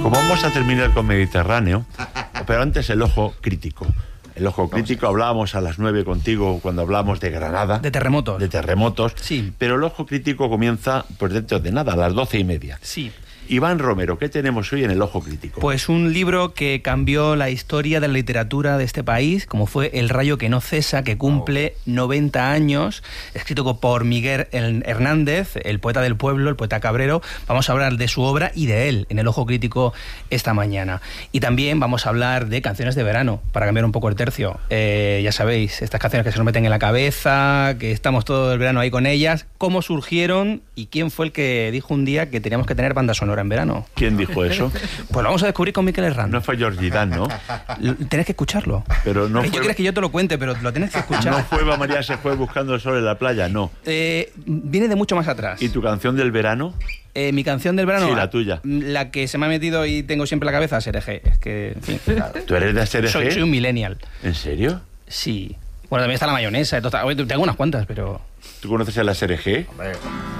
Como vamos a terminar con Mediterráneo, pero antes el ojo crítico. El ojo crítico, hablábamos a las 9 contigo cuando hablábamos de Granada. De terremotos. De terremotos. Sí. Pero el ojo crítico comienza pues dentro de nada, a las 12:30. Sí. Iván Romero, ¿qué tenemos hoy en el ojo crítico? Pues un libro que cambió la historia de la literatura de este país, como fue El rayo que no cesa, que cumple 90 años, escrito por Miguel Hernández, el poeta del pueblo, el poeta cabrero. Vamos a hablar de su obra y de él en el ojo crítico esta mañana. Y también vamos a hablar de canciones de verano, para cambiar un poco el tercio. Ya sabéis, estas canciones que se nos meten en la cabeza, que estamos todo el verano ahí con ellas, cómo surgieron y quién fue el que dijo un día que teníamos que tener banda sonora en verano. ¿Quién dijo eso? Pues lo vamos a descubrir con Miquel Hernández. No fue Georgie Dan, ¿no? Tenés que escucharlo. Pero no ¿Qué fue... quieres que yo te lo cuente? Pero lo tienes que escuchar. ¿No fue Eva María se fue buscando el sol en la playa? No. Viene de mucho más atrás. ¿Y tu canción del verano? Mi canción del verano... Sí, la tuya. La que se me ha metido y tengo siempre en la cabeza, Serejé. Es que, en fin, claro. ¿Tú eres de Serejé? Soy un millennial. ¿En serio? Sí. Bueno, también está la mayonesa. Tengo unas cuantas, pero... ¿Tú conoces a la Serejé? Hombre.